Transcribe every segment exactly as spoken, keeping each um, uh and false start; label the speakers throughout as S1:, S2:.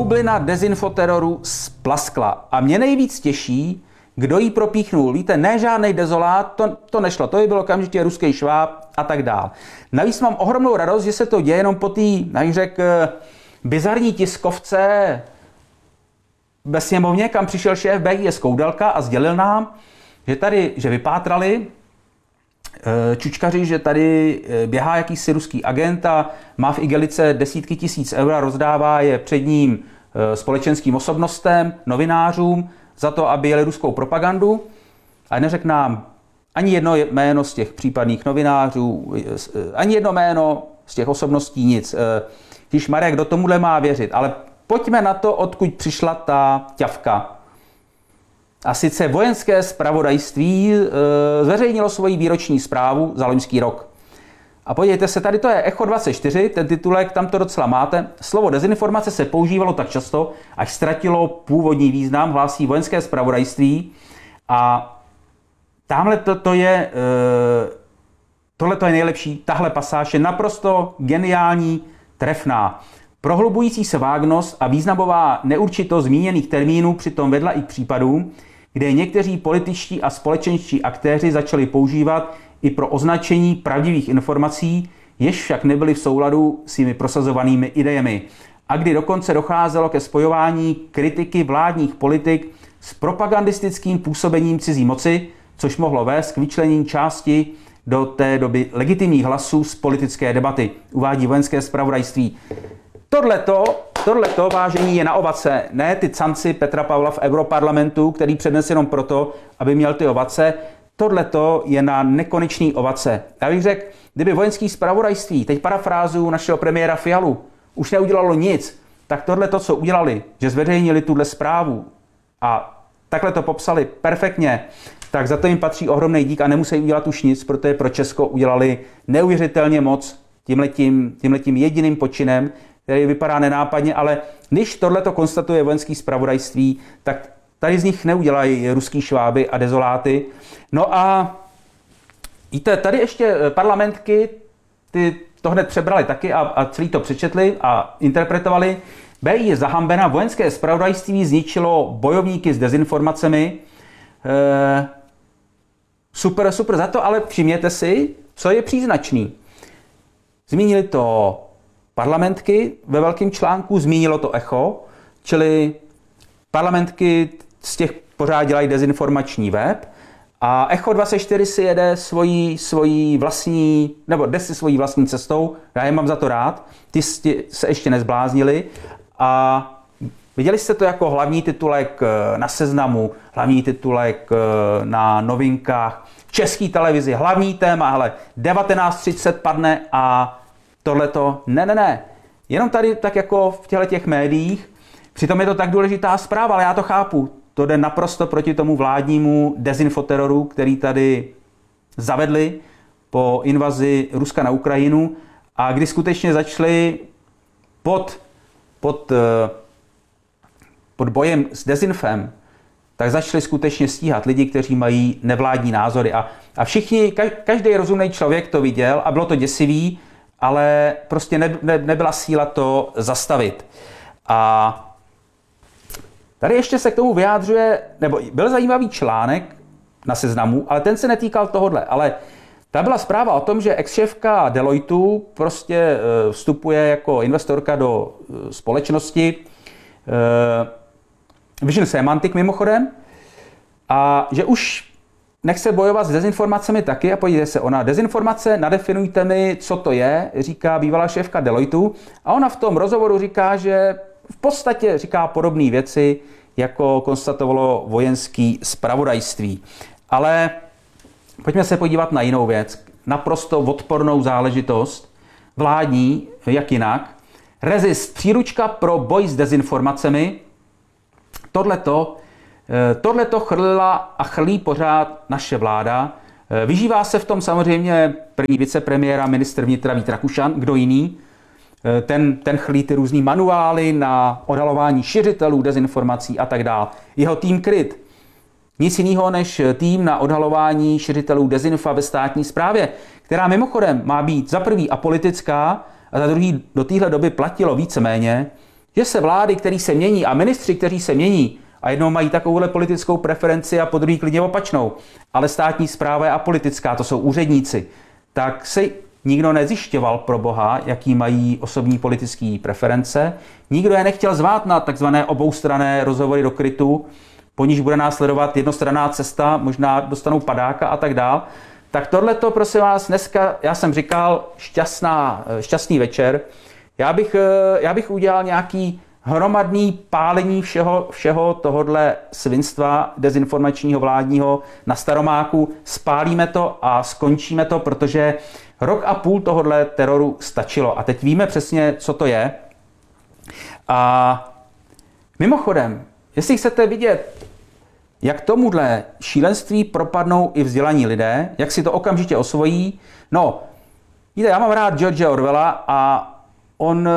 S1: bublina dezinfoteroru splaskla. A mě nejvíc těší, kdo jí propíchnul. Víte, ne žádnej dezolát, to, to nešlo, to by bylo okamžitě ruský šváb a tak dál. Navíc mám ohromnou radost, že se to děje jenom po té, jak řekl, bizarní tiskovce ve sněmovně, kam přišel šéf B I S Koudelka a sdělil nám, že tady, že vypátrali čučkaři, že tady běhá jakýsi ruský agent a má v igelice desítky tisíc eur a rozdává je před ním společenským osobnostem, novinářům, za to, aby jeli ruskou propagandu. A neřekl nám ani jedno jméno z těch případných novinářů, ani jedno jméno z těch osobností, nic. Když Marek, kdo tomuhle má věřit? Ale pojďme na to, odkud přišla ta ťavka. A sice vojenské zpravodajství e, zveřejnilo svoji výroční zprávu za loňský rok. A podívejte se, tady to je Echo dvacet čtyři, ten titulek, tam to docela máte. Slovo dezinformace se používalo tak často, až ztratilo původní význam, hlásí vojenské zpravodajství. A tamhle to, to je, e, tohle to je nejlepší, tahle pasáž je naprosto geniální, trefná. Prohlubující se vágnost a významová neurčitost zmíněných termínů přitom vedla i k případům, kde někteří političtí a společenští aktéři začali používat i pro označení pravdivých informací, jež však nebyly v souladu s jimi prosazovanými idejemi. A kdy dokonce docházelo ke spojování kritiky vládních politik s propagandistickým působením cizí moci, což mohlo vést k vyčlenění části do té doby legitimních hlasů z politické debaty, uvádí vojenské zpravodajství. Tohleto, tohleto, vážení, je na ovace. Ne ty canci Petra Pavla v Europarlamentu, který přednes jenom proto, aby měl ty ovace. Tohleto je na nekonečný ovace. Já bych řekl, kdyby vojenský zpravodajství, teď parafrázu našeho premiéra Fialu, už neudělalo nic, tak tohleto, co udělali, že zveřejnili tuhle zprávu a takhle to popsali perfektně, tak za to jim patří ohromný dík a nemusí udělat už nic, protože pro Česko udělali neuvěřitelně moc tímhletím, tímhletím jediným počinem, který vypadá nenápadně, ale když tohleto konstatuje vojenský zpravodajství, tak tady z nich neudělají ruský šváby a dezoláty. No a víte, tady ještě parlamentky ty to hned přebrali taky a, a celý to přečetli a interpretovali. B I je zahambena, vojenské zpravodajství zničilo bojovníky s dezinformacemi. E, super, super za to, ale všimněte si, co je příznačný. Zmínili to parlamentky ve velkém článku, zmínilo to Echo, čili parlamentky z těch pořád dělají dezinformační web a Echo dvacet čtyři si jede svojí, svojí vlastní, nebo jde si svojí vlastní cestou, já je mám za to rád, ty se ještě nezbláznili a viděli jste to jako hlavní titulek na Seznamu, hlavní titulek na Novinkách, v České televizi, hlavní téma, hele, devatenáct třicet padne a tohleto, ne, ne, ne, jenom tady tak jako v těchto těch médiích, přitom je to tak důležitá zpráva, ale já to chápu, to jde naprosto proti tomu vládnímu dezinfoteroru, který tady zavedli po invazi Ruska na Ukrajinu a kdy skutečně začali pod, pod, pod bojem s dezinfem, tak začali skutečně stíhat lidi, kteří mají nevládní názory a, a všichni, každý rozumný člověk to viděl a bylo to děsivý, ale prostě ne, ne, nebyla síla to zastavit. A tady ještě se k tomu vyjádřuje, nebo byl zajímavý článek na Seznamu, ale ten se netýkal tohodle, ale ta byla zpráva o tom, že ex-šéfka Deloitu prostě vstupuje jako investorka do společnosti Vision Semantic mimochodem a že už nechce bojovat s dezinformacemi taky a podívejte se, ona dezinformace, nadefinujte mi, co to je, říká bývalá šéfka Deloitu a ona v tom rozhovoru říká, že v podstatě říká podobné věci, jako konstatovalo vojenské zpravodajství. Ale pojďme se podívat na jinou věc, naprosto odpornou záležitost, vládní, jak jinak, Rezist, příručka pro boj s dezinformacemi, tohleto, tohleto chrlila a chrlí pořád naše vláda. Vyžívá se v tom samozřejmě první vicepremiéra, ministr vnitra Vít Rakušan, kdo jiný. Ten, ten chrlí ty různý manuály na odhalování šiřitelů dezinformací a tak dále. Jeho tým KRIT. Nic jiného než tým na odhalování šiřitelů dezinfa ve státní správě, která mimochodem má být za prvý apolitická a za druhý do téhle doby platilo víceméně, že se vlády, které se mění a ministři, kteří se mění, a jednou mají takovouhle politickou preferenci a po druhý klidně opačnou, ale státní správa je apolitická, to jsou úředníci, tak se nikdo nezjišťoval pro boha, jaký mají osobní politické preference. Nikdo je nechtěl zvát na takzvané oboustranné rozhovory do krytu, po níž bude následovat jednostranná cesta, možná dostanou padáka a tak dál. Tak tohleto, prosím vás, dneska, já jsem říkal, šťastná, šťastný večer. Já bych, já bych udělal nějaký hromadný pálení všeho, všeho tohodle svinstva dezinformačního vládního na Staromáku. Spálíme to a skončíme to, protože rok a půl tohodle teroru stačilo. A teď víme přesně, co to je. A mimochodem, jestli chcete vidět, jak tomuhle šílenství propadnou i vzdělaní lidé, jak si to okamžitě osvojí, no, víte, já mám rád George Orwella a on,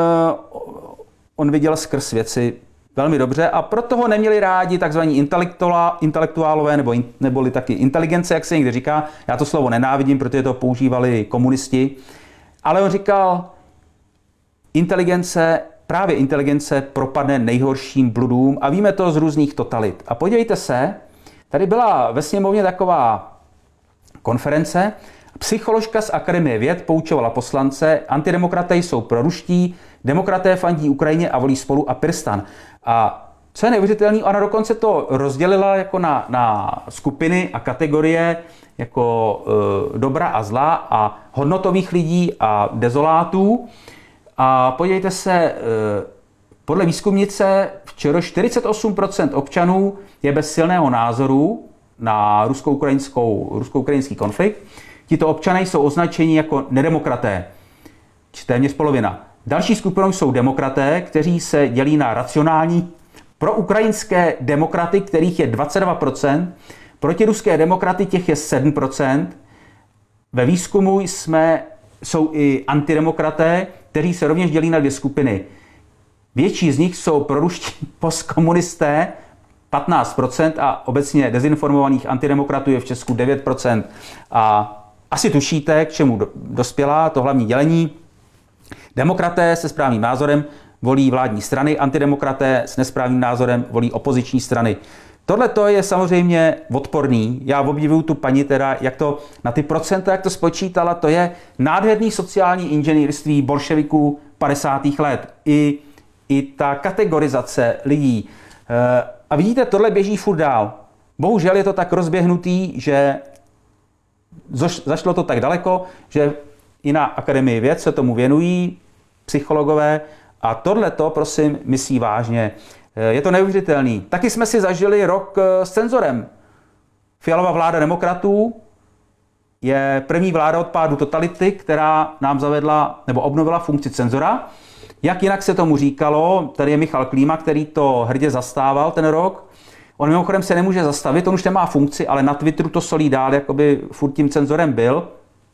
S1: on viděl skrz věci velmi dobře a proto ho neměli rádi takzvaní intelektuálové nebo neboli taky inteligence, jak se někde říká. Já to slovo nenávidím, protože to používali komunisti. Ale on říkal, inteligence, právě inteligence propadne nejhorším bludům a víme to z různých totalit. A podívejte se, tady byla ve sněmovně taková konference, psycholožka z Akademie věd poučovala poslance, antidemokraté jsou proruští, demokraté fandí Ukrajině a volí Spolu a PirSTAN. A co je neuvěřitelné, ona dokonce to rozdělila jako na, na skupiny a kategorie jako e, dobra a zla a hodnotových lidí a dezolátů. A podívejte se, e, podle výzkumnice včera čtyřicet osm procent občanů je bez silného názoru na rusko-ukrajinskou, rusko-ukrajinský konflikt. Tito občané jsou označeni jako nedemokraté, téměř polovina. Další skupinou jsou demokraté, kteří se dělí na racionální proukrajinské demokraty, kterých je dvacet dva procent, protiruské demokraty, těch je sedm procent. Ve výzkumu jsme, jsou i antidemokraté, kteří se rovněž dělí na dvě skupiny. Větší z nich jsou proruští postkomunisté, patnáct procent, a obecně dezinformovaných antidemokratů je v Česku devět procent. A asi tušíte, k čemu dospěla to hlavní dělení. Demokraté se správným názorem volí vládní strany, antidemokraté s nesprávným názorem volí opoziční strany. Tohle to je samozřejmě odporný. Já obdivuju tu paní teda, jak to na ty procenta, jak to spočítala, to je nádherný sociální inženýrství bolševiků padesátých let. I, i ta kategorizace lidí. A vidíte, tohle běží furt dál. Bohužel je to tak rozběhnutý, že zašlo to tak daleko, že i na Akademii věd se tomu věnují psychologové a tohleto, prosím, myslí vážně. Je to neuvěřitelný. Taky jsme si zažili rok s cenzorem. Fialová vláda demokratů je první vláda od pádu totality, která nám zavedla nebo obnovila funkci cenzora. Jak jinak se tomu říkalo, tady je Michal Klíma, který to hrdě zastával ten rok. On mimochodem se nemůže zastavit, on už nemá funkci, ale na Twitteru to solí dál, jakoby furt tím cenzorem byl.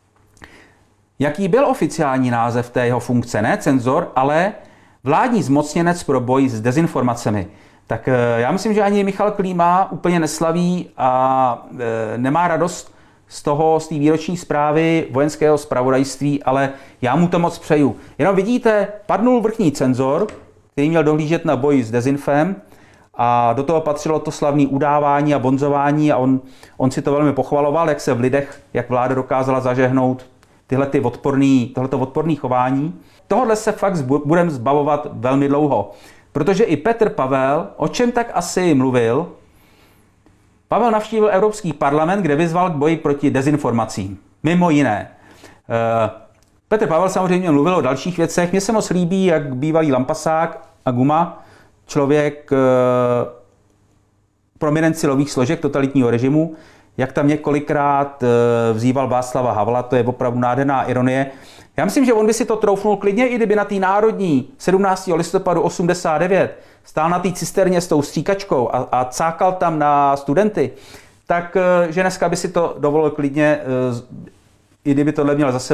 S1: Jaký byl oficiální název té jeho funkce? Ne cenzor, ale vládní zmocněnec pro boj s dezinformacemi. Tak já myslím, že ani Michal Klíma úplně neslaví a e, nemá radost z toho, z té výroční zprávy vojenského zpravodajství, ale já mu to moc přeju. Jenom vidíte, padnul vrchní cenzor, který měl dohlížet na boj s dezinfem, a do toho patřilo to slavné udávání a bonzování a on, on si to velmi pochvaloval, jak se v lidech, jak vláda dokázala zažehnout tyhle ty odporný, tohleto odporné chování. Tohle se fakt budeme zbavovat velmi dlouho, protože i Petr Pavel, o čem tak asi mluvil, Pavel navštívil Evropský parlament, kde vyzval k boji proti dezinformacím. Mimo jiné. Petr Pavel samozřejmě mluvil o dalších věcech. Mně se moc líbí, jak bývalý lampasák a guma, člověk prominenci lových složek totalitního režimu, jak tam několikrát vzýval Václava Havla, to je opravdu nádherná ironie. Já myslím, že on by si to troufnul klidně, i kdyby na té národní sedmnáctého listopadu osmdesát devět stál na té cisterně s tou stříkačkou a, a cákal tam na studenty, tak že dneska by si to dovolil klidně, i kdyby tohle měl zase